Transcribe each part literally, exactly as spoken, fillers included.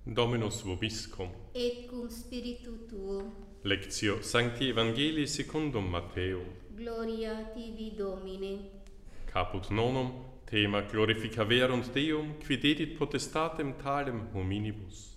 Dominus vobiscum. Et cum spiritu tuo. Lectio Sancti Evangelii secundum Mattheum. Gloria tibi, Domine. Caput nonum, thema glorificaverunt Deum, qui dedit potestatem talem hominibus.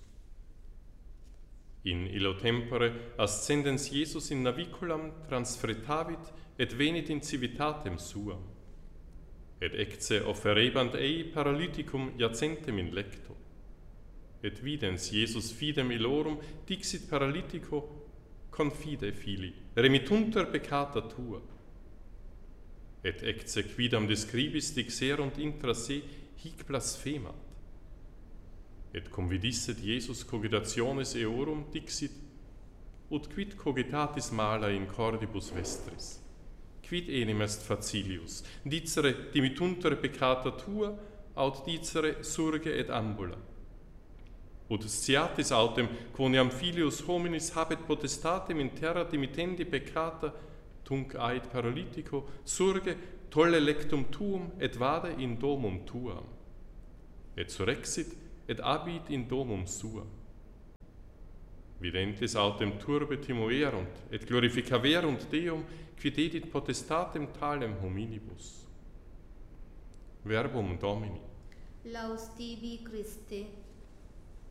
In illo tempore ascendens Iesus in naviculam transfretavit et venit in civitatem suam. Et ecce offerebant ei paralyticum iacentem in lecto. Et videns Iesus fidem illorum dixit paralytico, confide fili, remittunter peccata tua. Et ecce quidam de scribis dixerunt intra se hic blasphemat. Et convidisset Iesus cogitationes eorum dixit, ut quid cogitatis mala in cordibus vestris? Quid enim est facilius, dicere dimittunter peccata tua, aut dicere surge et ambula? Ut sciatis autem, quoniam filius hominis habet potestatem in terra dimittendi peccata, tunc ait paralytico, surge, tolle lectum tuum, et vade in domum tuam. Et surrexit, et abit in domum suam. Videntes autem turbe timoerunt, et glorificaverunt Deum, qui dedit potestatem talem hominibus. Verbum Domini. Laus tibi, Christe.